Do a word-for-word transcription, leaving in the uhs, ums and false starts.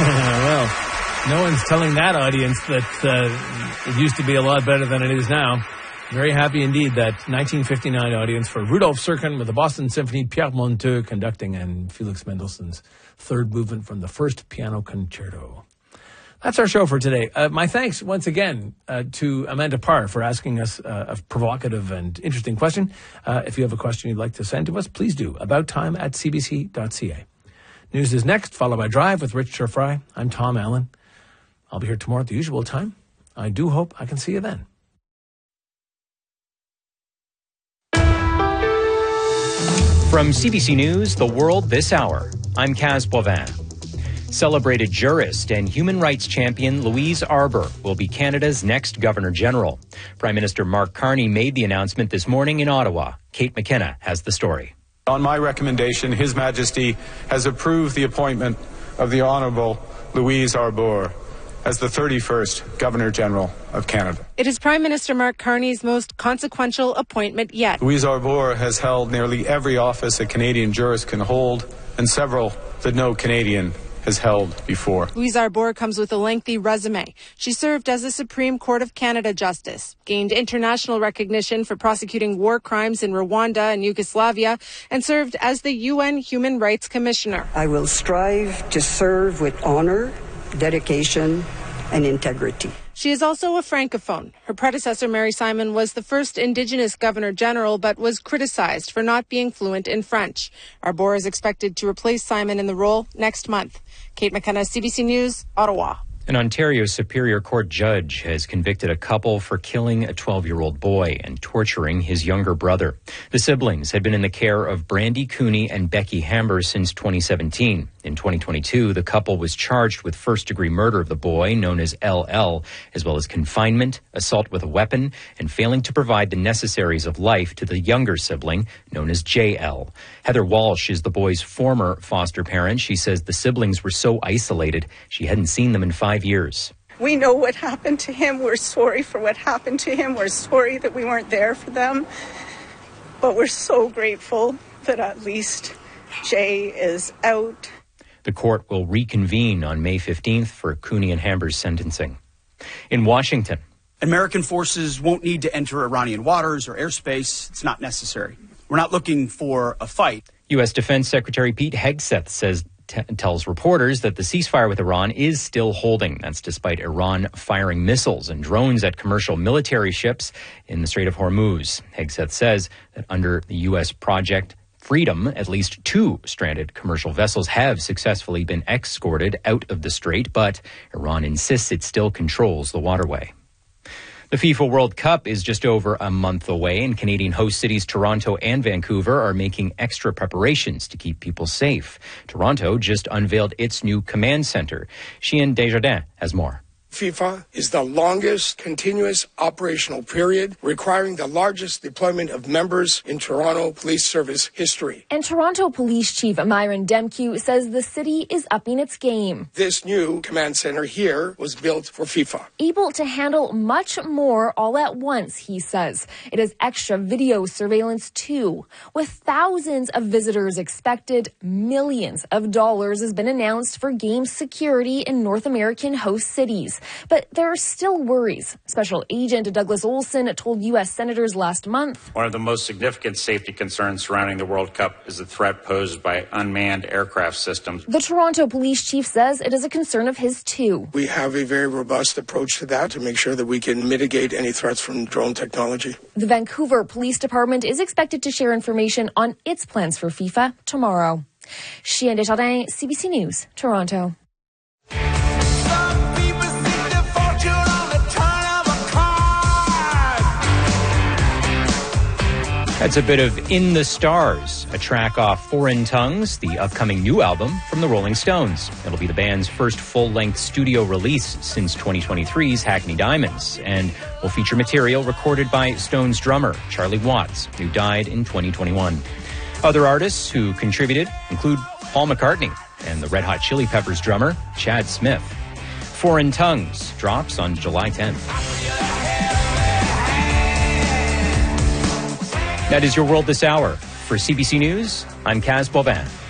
Well, no one's telling that audience that uh, it used to be a lot better than it is now. Very happy indeed that nineteen fifty-nine audience for Rudolf Serkin with the Boston Symphony, Pierre Monteux conducting, and Felix Mendelssohn's third movement from the first piano concerto. That's our show for today. Uh, my thanks once again uh, to Amanda Parr for asking us uh, a provocative and interesting question. Uh, if you have a question you'd like to send to us, please do. About time at c b c dot c a. News is next, followed by Drive with Rich Fry. I'm Tom Allen. I'll be here tomorrow at the usual time. I do hope I can see you then. From C B C News, The World This Hour, I'm Kaz Boivin. Celebrated jurist and human rights champion Louise Arbour will be Canada's next Governor-General. Prime Minister Mark Carney made the announcement this morning in Ottawa. Kate McKenna has the story. On my recommendation, His Majesty has approved the appointment of the Honourable Louise Arbour as the thirty-first Governor-General of Canada. It is Prime Minister Mark Carney's most consequential appointment yet. Louise Arbour has held nearly every office a Canadian jurist can hold, and several that no Canadian has held before. Louise Arbour comes with a lengthy resume. She served as a Supreme Court of Canada justice, gained international recognition for prosecuting war crimes in Rwanda and Yugoslavia, and served as the U N Human Rights Commissioner. I will strive to serve with honor, dedication, and integrity. She is also a francophone. Her predecessor, Mary Simon, was the first Indigenous Governor-General, but was criticized for not being fluent in French. Arbour is expected to replace Simon in the role next month. Kate McKenna, C B C News, Ottawa. An Ontario Superior Court judge has convicted a couple for killing a twelve-year-old boy and torturing his younger brother. The siblings had been in the care of Brandy Cooney and Becky Hamber since twenty seventeen. In twenty twenty-two, the couple was charged with first-degree murder of the boy, known as L L, as well as confinement, assault with a weapon, and failing to provide the necessaries of life to the younger sibling, known as J L. Heather Walsh is the boy's former foster parent. She says the siblings were so isolated, she hadn't seen them in five years. We know what happened to him. We're sorry for what happened to him. We're sorry that we weren't there for them. But we're so grateful that at least Jay is out. The court will reconvene on May fifteenth for Cooney and Hamber's sentencing. In Washington, American forces won't need to enter Iranian waters or airspace. It's not necessary. We're not looking for a fight. U S Defense Secretary Pete Hegseth says T- tells reporters that the ceasefire with Iran is still holding. That's despite Iran firing missiles and drones at commercial military ships in the Strait of Hormuz. Hegseth says that under the U S Project Freedom, at least two stranded commercial vessels have successfully been escorted out of the strait, but Iran insists it still controls the waterway. The FIFA World Cup is just over a month away, and Canadian host cities Toronto and Vancouver are making extra preparations to keep people safe. Toronto just unveiled its new command center. Chien Desjardins has more. FIFA is the longest continuous operational period, requiring the largest deployment of members in Toronto Police Service history. And Toronto Police Chief Myron Demkiw says the city is upping its game. This new command center here was built for FIFA. Able to handle much more all at once, he says. It has extra video surveillance too. With thousands of visitors expected, millions of dollars has been announced for game security in North American host cities. But there are still worries. Special Agent Douglas Olson told U S senators last month. One of the most significant safety concerns surrounding the World Cup is the threat posed by unmanned aircraft systems. The Toronto police chief says it is a concern of his too. We have a very robust approach to that to make sure that we can mitigate any threats from drone technology. The Vancouver Police Department is expected to share information on its plans for FIFA tomorrow. Chien Desjardins, C B C News, Toronto. That's a bit of In the Stars, a track off Foreign Tongues, the upcoming new album from the Rolling Stones. It'll be the band's first full-length studio release since twenty twenty-three's Hackney Diamonds, and will feature material recorded by Stones drummer Charlie Watts, who died in twenty twenty-one. Other artists who contributed include Paul McCartney and the Red Hot Chili Peppers drummer Chad Smith. Foreign Tongues drops on July tenth. That is your World This Hour. For C B C News, I'm Kaz Boivin.